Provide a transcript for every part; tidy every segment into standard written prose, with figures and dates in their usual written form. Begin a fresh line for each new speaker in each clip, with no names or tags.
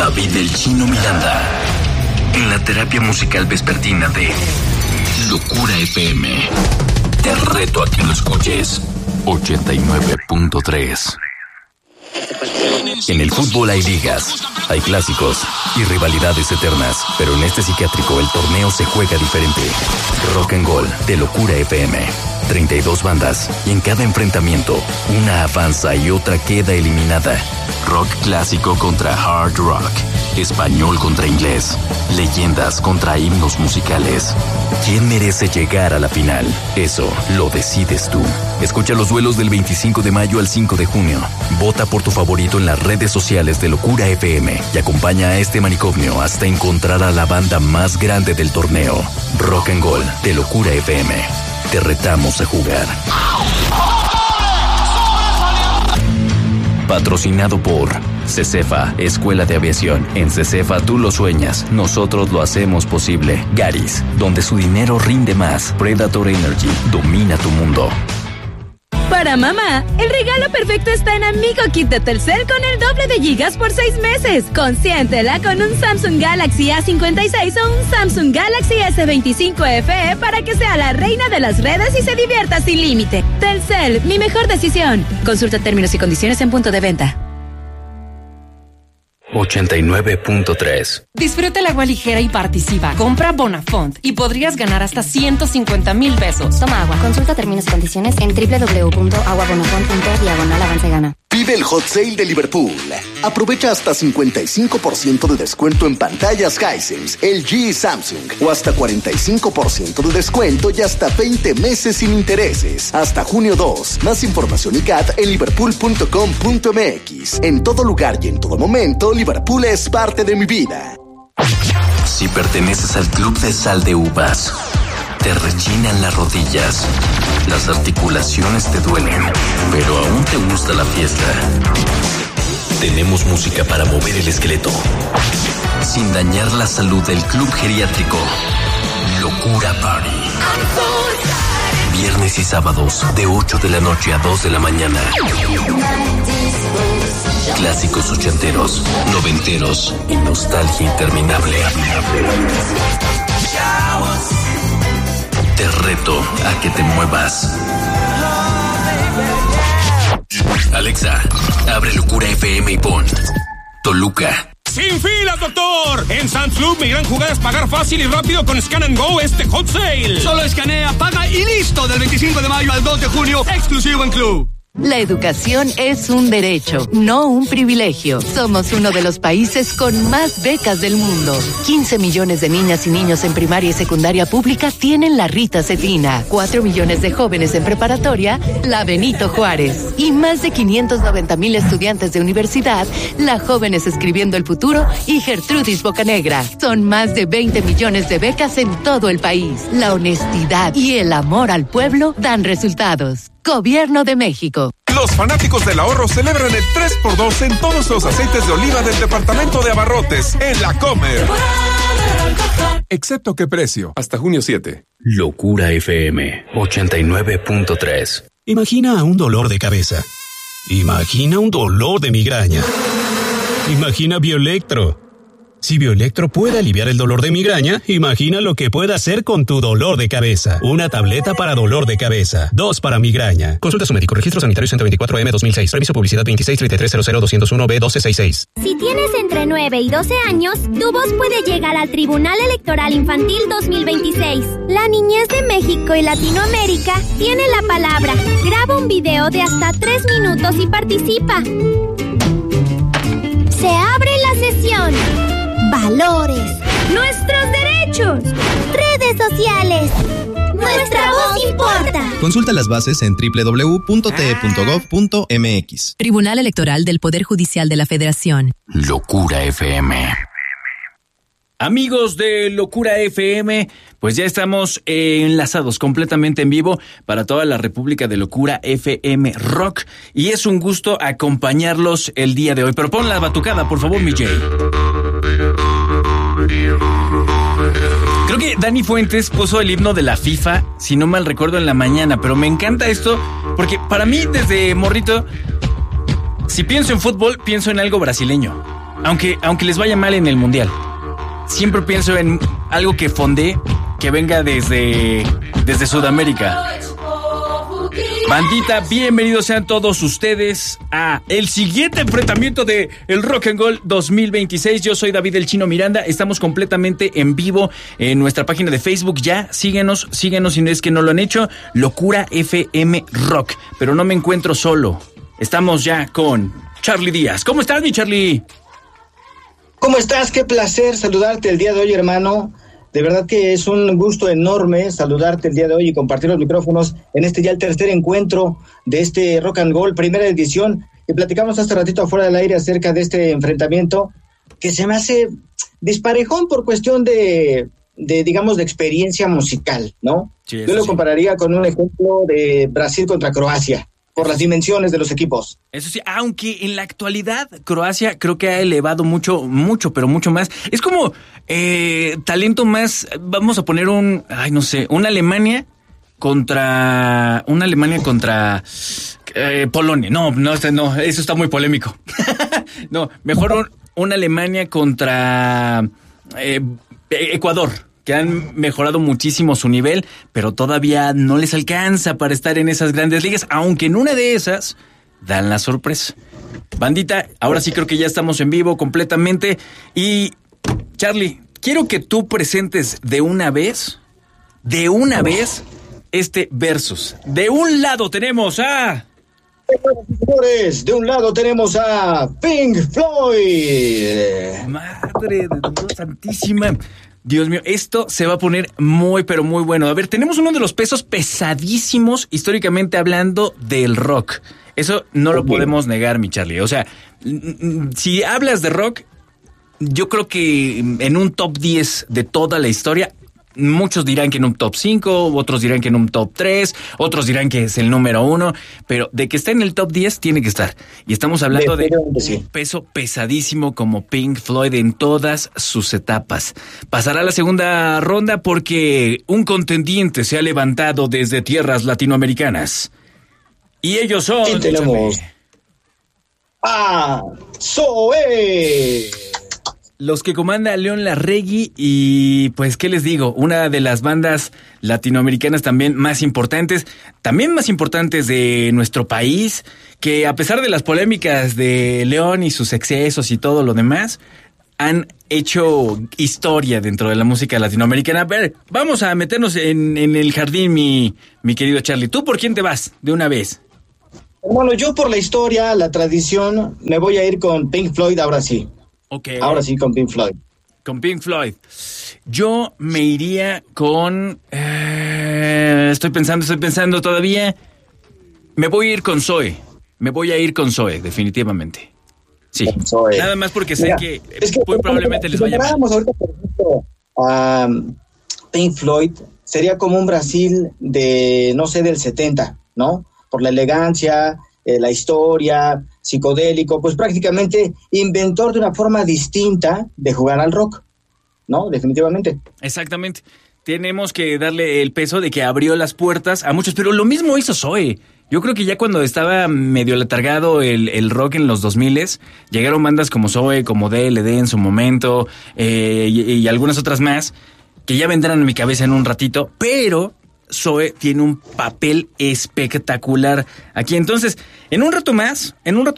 David el Chino Miranda, en la terapia musical vespertina de Locura FM. Te reto a que lo escuches. 89.3. En el fútbol hay ligas, hay clásicos y rivalidades eternas, pero en este psiquiátrico el torneo se juega diferente. Rock and Gold de Locura FM. 32 bandas y en cada enfrentamiento una avanza y otra queda eliminada. Rock clásico contra hard rock, español contra inglés, leyendas contra himnos musicales. ¿Quién merece llegar a la final? Eso lo decides tú. Escucha los duelos del 25 de mayo al 5 de junio. Vota por tu favorito en las redes sociales de Locura FM y acompaña a este manicomio hasta encontrar a la banda más grande del torneo. Rock and Gold de Locura FM. Te retamos a jugar. Patrocinado por CECEFA, Escuela de Aviación. En CECEFA tú lo sueñas, nosotros lo hacemos posible. Garis, donde su dinero rinde más. Predator Energy, domina tu mundo.
Para mamá, el regalo perfecto está en Amigo Kit de Telcel con el doble de gigas por 6 meses. Consiéntela con un Samsung Galaxy A56 o un Samsung Galaxy S25 FE para que sea la reina de las redes y se divierta sin límite. Telcel, mi mejor decisión. Consulta términos y condiciones en punto de venta.
89.3.
Disfruta el agua ligera y participa. Compra Bonafont y podrías ganar hasta 150,000 pesos.
Toma agua. Consulta términos y condiciones en www.aguabonafont.diagonal-avance-gana.
Vive el Hot Sale de Liverpool. Aprovecha hasta 55% de descuento en pantallas Hisense, LG y Samsung. O hasta 45% de descuento y hasta 20 meses sin intereses. Hasta junio 2. Más información y CAT en liverpool.com.mx. En todo lugar y en todo momento, Liverpool es parte de mi vida.
Si perteneces al Club de Sal de Uvas, te rechinan las rodillas, las articulaciones te duelen, pero aún te gusta la fiesta. Tenemos música para mover el esqueleto, sin dañar la salud del Club Geriátrico. Locura Party. Viernes y sábados, de 8 de la noche a 2 de la mañana. Clásicos ochenteros, noventeros y nostalgia interminable. Te reto a que te muevas. Alexa, abre Locura FM y pon Toluca.
¡Sin filas, doctor! En Sam's Club, mi gran jugada es pagar fácil y rápido con Scan and Go este Hot Sale.
Solo escanea, paga y listo. Del 25 de mayo al 2 de junio, exclusivo en Club.
La educación es un derecho, no un privilegio. Somos uno de los países con más becas del mundo. 15 millones de niñas y niños en primaria y secundaria pública tienen la Rita Cetina. 4 millones de jóvenes en preparatoria, la Benito Juárez. Y más de 590,000 estudiantes de universidad, la Jóvenes Escribiendo el Futuro y Gertrudis Bocanegra. Son más de 20 millones de becas en todo el país. La honestidad y el amor al pueblo dan resultados. Gobierno de México.
Los fanáticos del ahorro celebran el 3x2 en todos los aceites de oliva del departamento de abarrotes en La Comer. Excepto qué precio, hasta junio 7.
Locura FM 89.3.
Imagina un dolor de cabeza. Imagina un dolor de migraña. Imagina Bioelectro. Si Bioelectro puede aliviar el dolor de migraña, imagina lo que puede hacer con tu dolor de cabeza. Una tableta para dolor de cabeza, 2 para migraña. Consulta a su médico. Registro sanitario 124M 2006. Permiso publicidad 2633000201B1266.
Si tienes entre 9 y 12 años, tu voz puede llegar al Tribunal Electoral Infantil 2026. La niñez de México y Latinoamérica tiene la palabra. Graba un video de hasta 3 minutos y participa. Se abre la sesión. Valores, nuestros derechos, redes sociales. Nuestra voz importa.
Consulta las bases en www.te.gov.mx.
Tribunal Electoral del Poder Judicial de la Federación.
Locura FM.
Amigos de Locura FM, pues ya estamos enlazados completamente en vivo para toda la República de Locura FM Rock y es un gusto acompañarlos el día de hoy. Pero pon la batucada, por favor, mi Jay. Creo que Dani Fuentes puso el himno de la FIFA, si no mal recuerdo, en la mañana, pero me encanta esto porque para mí desde morrito, si pienso en fútbol, pienso en algo brasileño. aunque les vaya mal en el Mundial, siempre pienso en algo que fondee, que venga desde Sudamérica. Bandita, bienvenidos sean todos ustedes a el siguiente enfrentamiento de el Rock and Roll 2026. Yo soy David el Chino Miranda. Estamos completamente en vivo en nuestra página de Facebook. Ya, síguenos si no es que no lo han hecho. Locura FM Rock. Pero no me encuentro solo. Estamos ya con Charlie Díaz. ¿Cómo estás, mi Charlie?
¿Cómo estás? Qué placer saludarte el día de hoy, hermano. De verdad que es un gusto enorme saludarte el día de hoy y compartir los micrófonos en este ya el tercer encuentro de este Rock and Roll, primera edición. Y platicamos hace ratito afuera del aire acerca de este enfrentamiento que se me hace disparejón por cuestión de experiencia musical, ¿no? Sí, yo lo compararía con un ejemplo de Brasil contra Croacia, por las dimensiones de los equipos.
Eso sí, aunque en la actualidad Croacia creo que ha elevado mucho, pero mucho más. Es como talento más, vamos a poner una Alemania contra Polonia. No, eso está muy polémico. No, mejor una Alemania contra Ecuador, que han mejorado muchísimo su nivel, pero todavía no les alcanza para estar en esas grandes ligas, aunque en una de esas dan la sorpresa. Bandita, ahora sí creo que ya estamos en vivo completamente. Y, Charlie, quiero que tú presentes de una vez, este versus. De un lado tenemos a...
Señores, de un lado tenemos a Pink Floyd.
Madre de Dios santísima. Dios mío, esto se va a poner muy, pero muy bueno. A ver, tenemos uno de los pesos pesadísimos, históricamente hablando, del rock. Eso no lo podemos negar, mi Charlie. O sea, si hablas de rock, yo creo que en un top 10 de toda la historia, muchos dirán que en un top 5, otros dirán que en un top 3, otros dirán que es el número 1, pero de que está en el top 10 tiene que estar. Y estamos hablando de un peso pesadísimo como Pink Floyd en todas sus etapas. Pasará a la segunda ronda porque un contendiente se ha levantado desde tierras latinoamericanas. Y ellos son...
Y tenemos a Zoé.
Los que comanda León Larregui y pues, ¿qué les digo? Una de las bandas latinoamericanas también más importantes de nuestro país, que a pesar de las polémicas de León y sus excesos y todo lo demás, han hecho historia dentro de la música latinoamericana. A ver, vamos a meternos en el jardín, mi querido Charlie. ¿Tú por quién te vas de una vez?
Bueno, yo por la historia, la tradición, me voy a ir con Pink Floyd ahora sí.
Okay.
Ahora sí, con Pink Floyd.
Con Pink Floyd. Yo me iría con... Estoy pensando todavía. Me voy a ir con Zoé. Definitivamente. Sí. Zoé. Nada más porque sé que muy probablemente les vaya mal.
Ahorita, por ejemplo, a Pink Floyd, sería como un Brasil del 70, ¿no? Por la elegancia, la historia, psicodélico, pues prácticamente inventor de una forma distinta de jugar al rock, ¿no? Definitivamente.
Exactamente. Tenemos que darle el peso de que abrió las puertas a muchos, pero lo mismo hizo Zoé. Yo creo que ya cuando estaba medio letargado el rock en los 2000s, llegaron bandas como Zoé, como DLD en su momento, y algunas otras más, que ya vendrán a mi cabeza en un ratito, pero Zoé tiene un papel espectacular aquí. Entonces, en un rato más,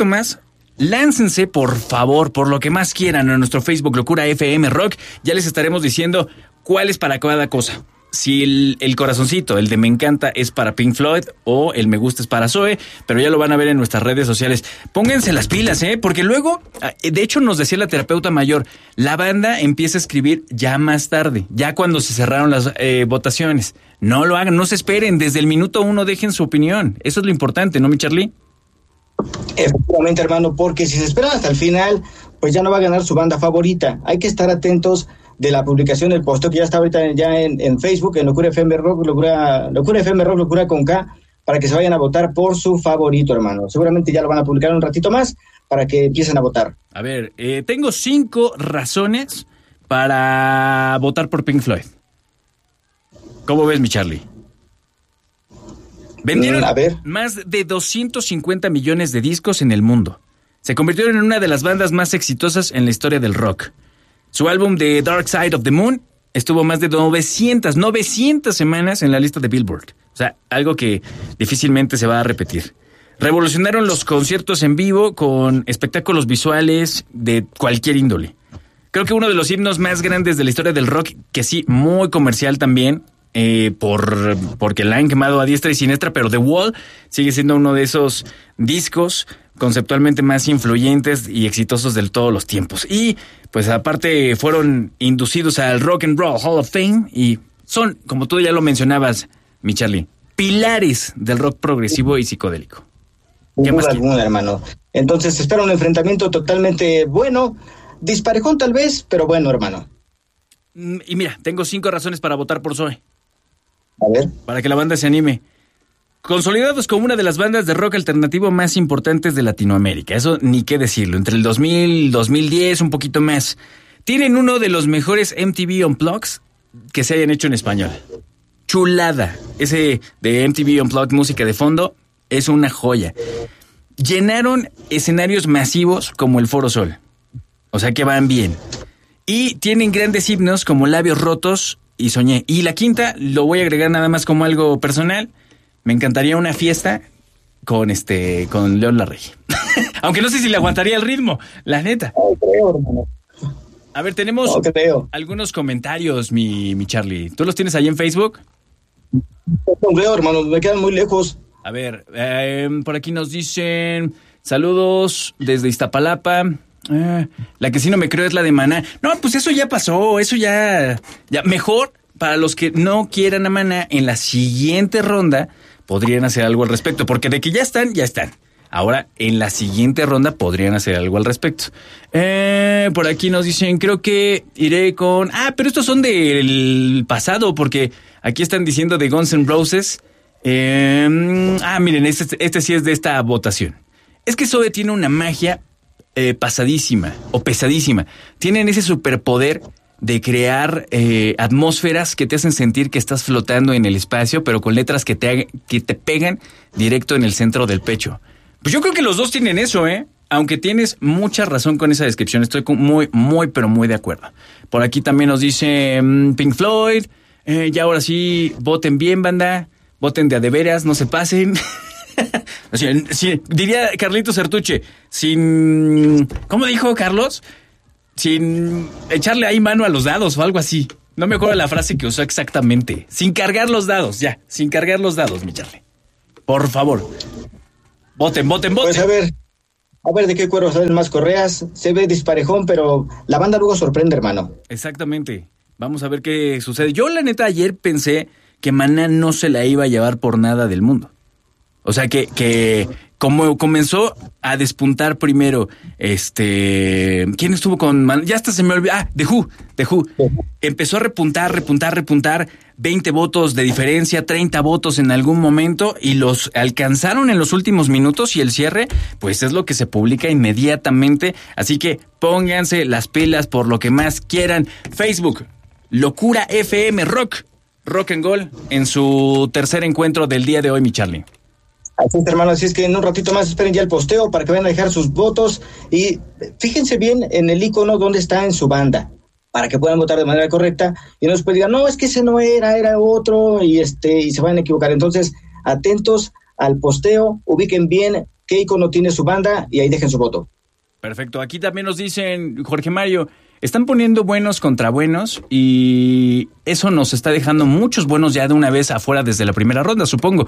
láncense, por favor, por lo que más quieran, a nuestro Facebook Locura FM Rock. Ya les estaremos diciendo cuál es para cada cosa. Si el corazoncito, el de me encanta, es para Pink Floyd o el me gusta es para Zoé, pero ya lo van a ver en nuestras redes sociales. Pónganse las pilas, porque luego, de hecho nos decía la terapeuta mayor, la banda empieza a escribir ya más tarde, ya cuando se cerraron las votaciones. No lo hagan, no se esperen, desde el minuto 1 dejen su opinión. Eso es lo importante, ¿no, mi Charlie?
Efectivamente, hermano, porque si se esperan hasta el final, pues ya no va a ganar su banda favorita. Hay que estar atentos de la publicación del posteo que ya está ahorita ya en Facebook, en Locura FM Rock, Locura FM Rock, Locura con K, para que se vayan a votar por su favorito, hermano. Seguramente ya lo van a publicar un ratito más para que empiecen a votar.
A ver, tengo 5 razones para votar por Pink Floyd. ¿Cómo ves, mi Charlie? Vendieron más de 250 millones de discos en el mundo. Se convirtieron en una de las bandas más exitosas en la historia del rock. Su álbum The Dark Side of the Moon estuvo más de 900 semanas en la lista de Billboard. O sea, algo que difícilmente se va a repetir. Revolucionaron los conciertos en vivo con espectáculos visuales de cualquier índole. Creo que uno de los himnos más grandes de la historia del rock, que sí, muy comercial también, porque la han quemado a diestra y siniestra, pero The Wall sigue siendo uno de esos discos conceptualmente más influyentes y exitosos de todos los tiempos. Y pues aparte fueron inducidos al Rock and Roll Hall of Fame y son, como tú ya lo mencionabas, mi Charlie, pilares del rock progresivo y psicodélico.
Sin duda alguna, hermano. Entonces espera un enfrentamiento totalmente bueno, disparejón tal vez, pero bueno, hermano.
Y mira, tengo 5 razones para votar por Zoe.
A ver.
Para que la banda se anime. Consolidados como una de las bandas de rock alternativo más importantes de Latinoamérica. Eso ni qué decirlo. Entre el 2000 y 2010, un poquito más. Tienen uno de los mejores MTV Unplugged que se hayan hecho en español. Chulada. Ese de MTV Unplugged, música de fondo, es una joya. Llenaron escenarios masivos como el Foro Sol. O sea que van bien. Y tienen grandes himnos como Labios Rotos y Soñé. Y la quinta, lo voy a agregar nada más como algo personal. Me encantaría una fiesta con León Larregui. Aunque no sé si le aguantaría el ritmo, la neta.
No creo, hermano.
A ver, tenemos algunos comentarios, mi Charlie. ¿Tú los tienes ahí en Facebook?
No creo, hermano, me quedan muy lejos.
A ver, por aquí nos dicen saludos desde Iztapalapa. La que sí no me creo es la de Maná. No, pues eso ya pasó, eso ya mejor para los que no quieran a Maná en la siguiente ronda podrían hacer algo al respecto, porque de que ya están. Ahora, en la siguiente ronda podrían hacer algo al respecto. Por aquí nos dicen, creo que iré con... pero estos son del pasado, porque aquí están diciendo de Guns N' Roses. Miren, este sí es de esta votación. Es que Zoe tiene una magia pasadísima o pesadísima. Tienen ese superpoder de crear atmósferas que te hacen sentir que estás flotando en el espacio, pero con letras que te pegan directo en el centro del pecho. Pues yo creo que los dos tienen eso, aunque tienes mucha razón con esa descripción. Estoy pero muy de acuerdo. Por aquí también nos dice Pink Floyd. Ya ahora sí, voten bien, banda. Voten de a de veras, no se pasen. Sí, diría Carlitos Sertuche, ¿cómo dijo Carlos? Sin echarle ahí mano a los dados o algo así. No me acuerdo la frase que usó exactamente. Sin cargar los dados, sin cargar los dados, mi Charlie. Por favor. Voten.
Pues a ver de qué cuero salen más correas. Se ve disparejón, pero la banda luego sorprende, hermano.
Exactamente. Vamos a ver qué sucede. Yo, la neta, ayer pensé que Maná no se la iba a llevar por nada del mundo. O sea, que como comenzó a despuntar primero, ¿quién estuvo con Maná? Ya hasta se me olvidó. The Who. Empezó a repuntar, 20 votos de diferencia, 30 votos en algún momento, y los alcanzaron en los últimos minutos, y el cierre, pues es lo que se publica inmediatamente. Así que pónganse las pilas por lo que más quieran. Facebook, Locura FM Rock and Gold, en su tercer encuentro del día de hoy, mi Charlie.
Así es, hermano, así es que en un ratito más esperen ya el posteo para que vayan a dejar sus votos y fíjense bien en el icono donde está en su banda, para que puedan votar de manera correcta y no después digan, no, es que ese no era otro y se van a equivocar. Entonces, atentos al posteo, ubiquen bien qué icono tiene su banda y ahí dejen su voto.
Perfecto, aquí también nos dicen, Jorge Mario, están poniendo buenos contra buenos y eso nos está dejando muchos buenos ya de una vez afuera desde la primera ronda, supongo.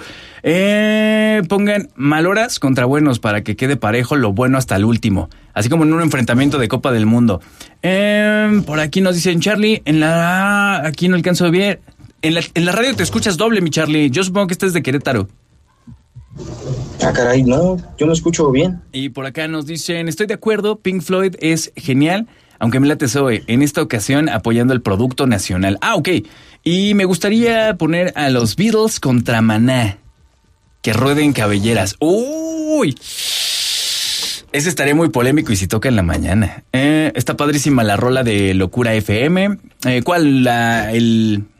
Pongan maloras contra buenos para que quede parejo lo bueno hasta el último, así como en un enfrentamiento de Copa del Mundo. Por aquí nos dicen, Charlie, aquí no alcanzo bien. En la radio te escuchas doble, mi Charlie. Yo supongo que este es de Querétaro.
Caray, no, yo no escucho bien.
Y por acá nos dicen, estoy de acuerdo, Pink Floyd es genial, aunque me late Zoe, en esta ocasión apoyando el producto nacional. Ok. Y me gustaría poner a los Beatles contra Maná. Que rueden cabelleras. ¡Uy! Ese estaría muy polémico y si toca en la mañana. Está padrísima la rola de Locura FM. ¿Cuál?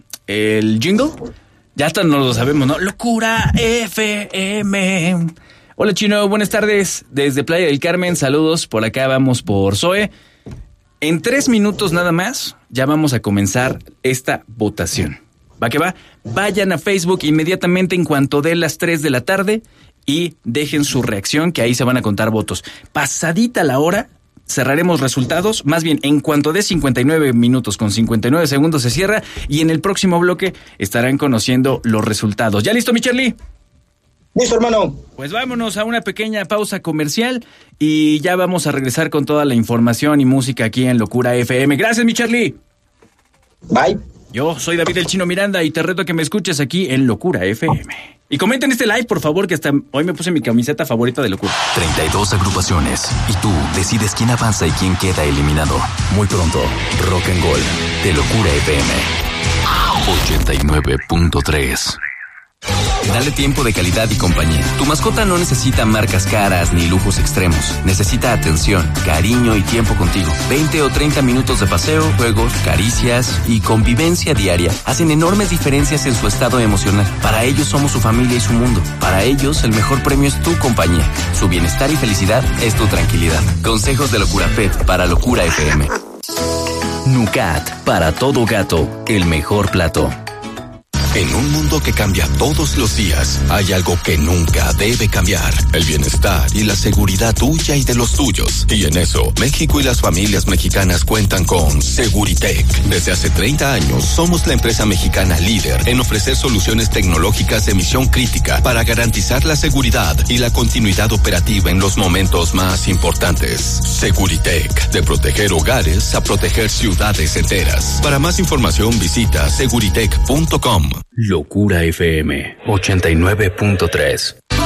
¿El jingle? Ya hasta no lo sabemos, ¿no? Locura FM. Hola Chino, buenas tardes. Desde Playa del Carmen, saludos. Por acá vamos por Zoe. En 3 minutos nada más, ya vamos a comenzar esta votación. ¿Va que va? Vayan a Facebook inmediatamente en cuanto dé las 3 de la tarde y dejen su reacción, que ahí se van a contar votos. Pasadita la hora, cerraremos resultados. Más bien, en cuanto dé 59 minutos con 59 segundos se cierra y en el próximo bloque estarán conociendo los resultados. ¿Ya listo, mi Charlie?
Listo, hermano.
Pues vámonos a una pequeña pausa comercial y ya vamos a regresar con toda la información y música aquí en Locura FM. Gracias, mi Charlie.
Bye.
Yo soy David el Chino Miranda y te reto a que me escuches aquí en Locura FM. Y comenten este live, por favor, que hasta hoy me puse mi camiseta favorita de Locura.
32 agrupaciones y tú decides quién avanza y quién queda eliminado. Muy pronto, Rock and Gold de Locura FM 89.3. Dale tiempo de calidad y compañía. Tu mascota no necesita marcas caras ni lujos extremos. Necesita atención, cariño y tiempo contigo. 20 o 30 minutos de paseo, juegos, caricias y convivencia diaria hacen enormes diferencias en su estado emocional. Para ellos somos su familia y su mundo. Para ellos el mejor premio es tu compañía. Su bienestar y felicidad es tu tranquilidad. Consejos de Locura Pet para Locura FM. Nucat, para todo gato, el mejor plato.
En un mundo que cambia todos los días, hay algo que nunca debe cambiar: el bienestar y la seguridad tuya y de los tuyos. Y en eso, México y las familias mexicanas cuentan con Seguritech. Desde hace 30 años, somos la empresa mexicana líder en ofrecer soluciones tecnológicas de misión crítica para garantizar la seguridad y la continuidad operativa en los momentos más importantes. Seguritech, de proteger hogares a proteger ciudades enteras. Para más información, visita seguritech.com.
Locura FM 89.3.